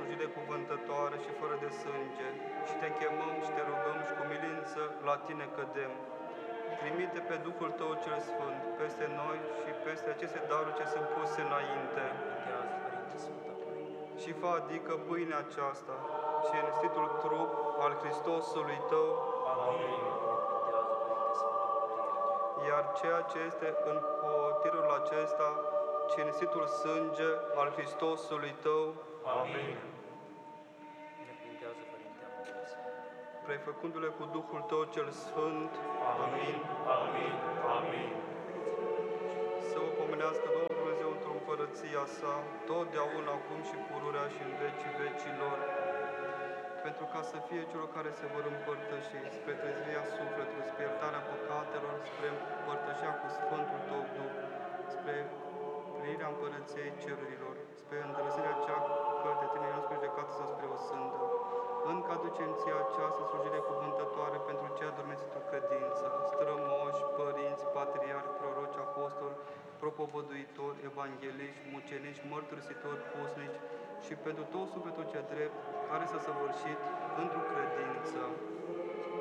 slujire cuvântătoare și fără de sânge, și te chemăm și te rugăm și cu milință la tine cădem. Trimite pe Duhul Tău cel Sfânt peste noi și peste aceste daruri ce sunt puse înainte. Și fă adică pâinea aceasta și înstitul trup al Hristosului Tău, iar ceea ce este în potirul acesta, cinstitul sânge al Hristosului Tău, Amin. prefăcându-le cu Duhul Tău cel Sfânt. Amin. Amin. Amin. Să vă pomenească Domnul Dumnezeu într-o împărăția sa, totdeauna, acum și pururea și în vecii vecilor, pentru ca să fie celor care se vor împărtăși spre trezirea sufletului, spre iertarea păcatelor, spre împărtășia cu Sfântul Tău Duh, spre plinirea împărăției cerurilor, spre îndrăzirea cea către Tine, nu spre judecată sau spre o sândă. Încă aducem Ție această slujire cuvântătoare pentru cea adormețită credință, strămoși, părinți, patriarhi, proroci, apostoli, propovăduitori, evangeliști, mucenici, mărturisitori, pusnici și pentru tot sufletul ce drept, care s-a săvârșit într-o credință.